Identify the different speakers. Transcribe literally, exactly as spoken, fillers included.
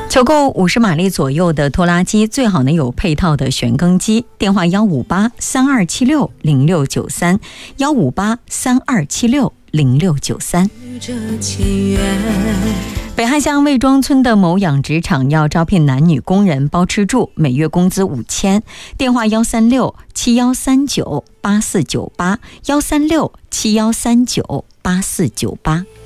Speaker 1: 求购五十马力左右的拖拉机，最好呢有配套的旋耕机。电话幺五八三二七六零六九三，幺五八三二七六零六九三。北汉乡魏庄村的某养殖场要招聘男女工人包吃住，每月工资五千。电话幺三六七幺三九八四九八，幺三六七幺三九八四九八。